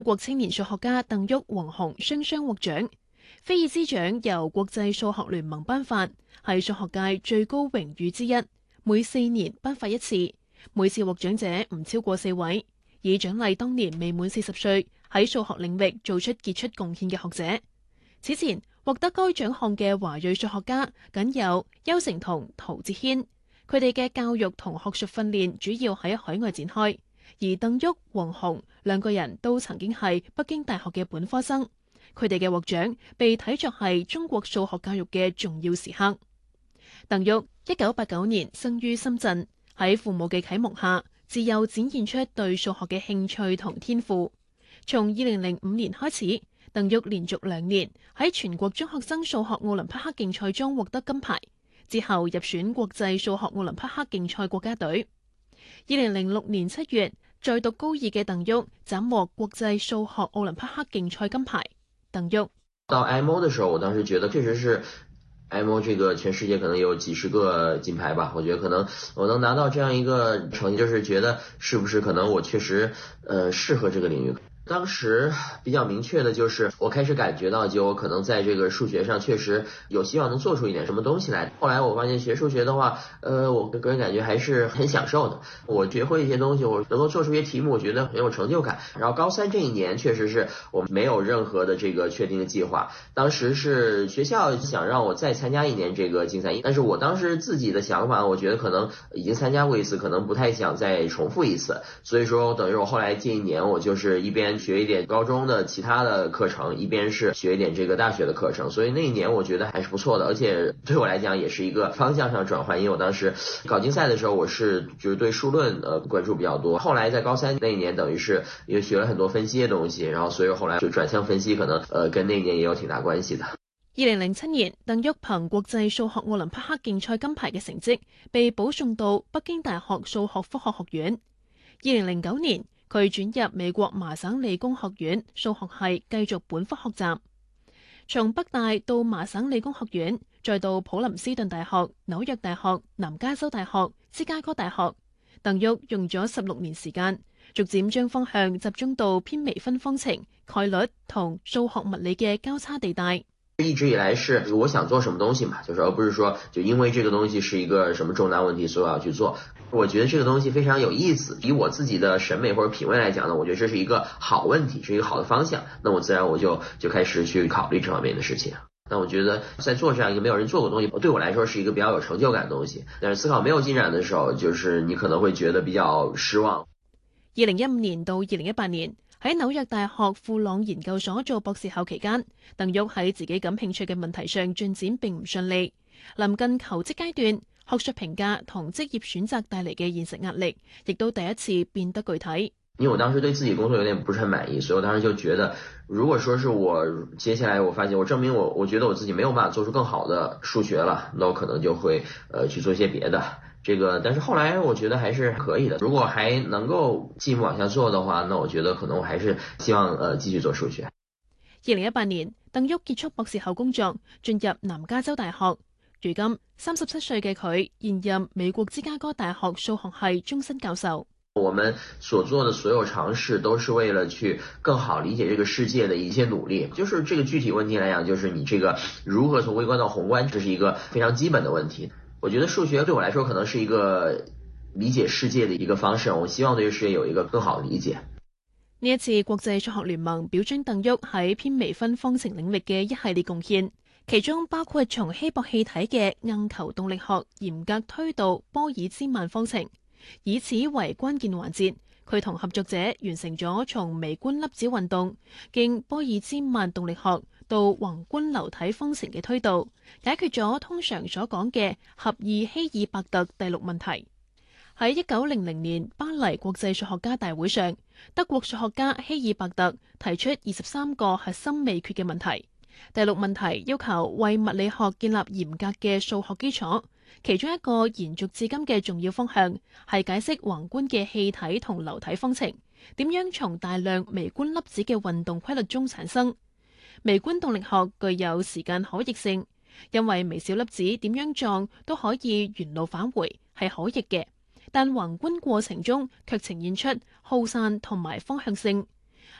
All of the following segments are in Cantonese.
國青年數學家鄧旭、黃洪雙雙獲獎。菲爾茲獎由國際數學聯盟頒發，係數學界最高榮譽之一，每4年頒發一次，每次獲獎者唔超過4位，以獎勵當年未滿40歲喺數學領域做出傑出貢獻嘅學者。此前獲得該獎項嘅華裔數學家僅有邱成桐、陶哲軒，佢哋嘅教育同學術訓練主要喺海外展開。而鄧旭、黃洪兩個人都曾經係北京大學嘅本科生，佢哋嘅獲獎被睇作係中國數學教育嘅重要時刻。鄧旭1989年生於深圳，喺父母嘅啟蒙下，自幼展現出對數學嘅興趣同天賦。從2005年開始，鄧旭連續2年喺全國中學生數學奧林匹克競賽中獲得金牌，之後入選國際數學奧林匹克競賽國家隊。2006年7月，在讀高2嘅鄧旭斬獲國際數學奧林匹克競賽金牌。鄧旭到 IMO 的時候，我當時覺得確實是 IMO 這個全世界可能有幾十個金牌吧，我覺得可能我能拿到這樣一個成績，就是覺得是不是可能我確實適合這個領域。當時比較明確的就是我開始感覺到就可能在這個數學上確實有希望能做出一點什麼東西來。後來我發現學數學的話，我個人感覺還是很享受的。我學會一些東西，我能夠做出一些題目，我覺得很有成就感。然後高3這一年確實是我沒有任何的這個確定的計劃，當時是學校想讓我再參加一年這個競賽，但是我當時自己的想法，我覺得可能已經參加過一次，可能不太想再重複一次。所以說等於我後來這一年我就是一邊學一點高中的其他的課程，一邊是學一點這個大學的課程，所以那一年我覺得還是不錯的，而且對我來講也是一個方向上轉換，因為我當時搞競賽的時候我是就是對數論關注比較多，後來在高3那一年等於是也學了很多分析的東西，然後所以後來就轉向分析，可能跟那一年也有挺大關係的。 2007年，鄧旭憑國際數學奧林匹克競賽金牌嘅成績，被保送到北京大學數學科學學院。2009年，佢轉入美國麻省理工學院數學系繼續本科學習。從北大到麻省理工學院，再到普林斯頓大學、紐約大學、南加州大學、芝加哥大學，鄧旭用咗16年時間，逐漸將方向集中到偏微分方程、概率同數學物理嘅交叉地帶。 一直以來是我想做什麼東西嘛，就是而不是說就因為這個東西是一個什麼重大問題，所以我要去做。我覺得這個東西非常有意思，以我自己的審美或者品味來講呢，我覺得這是一個好問題，是一個好的方向。那我自然我就開始去考慮這方面的事情。那我覺得在做這樣一個沒有人做過的東西，對我來說是一個比較有成就感的東西。但是思考沒有進展的時候，就是你可能會覺得比較失望。 2015年到2018年。喺紐約大學富朗研究所做博士後期間，鄧旭喺自己感興趣嘅問題上進展並唔順利。臨近求職階段，學術評價同職業選擇帶嚟嘅現實壓力，亦都第一次變得具體。 因為我當時對自己工作有點不是很滿意，所以我當時就覺得，如果說是我接下來我發現我證明我覺得我自己沒有辦法做出更好的數學了，那我可能就會去做一些別的。但是後來我覺得還是可以的。如果還能夠繼續往下做的話，那我覺得可能我還是希望繼續做數學。 2018年，鄧旭結束博士後工作，進入南加州大學。如今37歲嘅佢，現任美國芝加哥大學數學系終身教授。 我們所做的所有嘗試都是為了去更好理解這個世界的一些努力。就是這個具體問題來講，就是你這個如何從微觀到宏觀，這是一個非常基本的問題。我覺得數學對我來說可能是一個理解世界的一個方式，我希望對世界有一個更好的理解。 呢一次國際數學聯盟表彰鄧旭喺偏微分方程領域嘅一系列貢獻，其中包括從稀薄氣體嘅硬球動力學嚴格推導波爾茲曼方程，以此為關鍵環節，佢同合作者完成咗從微觀粒子運動經波爾茲曼動力學到宏觀流體方程嘅推導，解決咗通常所講嘅狹義希爾伯特第6問題。喺1900年巴黎國際數學家大會上，德國數學家希爾伯特提出23個核心未決嘅問題。第6問題要求為物理學建立嚴格嘅數學基礎，其中一個延續至今嘅重要方向係解釋宏觀嘅氣體同流體方程點樣從大量微觀粒子嘅運動規律中產生。微觀動力學具有時間可逆性，因為微小粒子點樣撞都可以原路返回，係可逆嘅。但宏觀過程中卻呈現出耗散同埋方向性。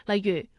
例如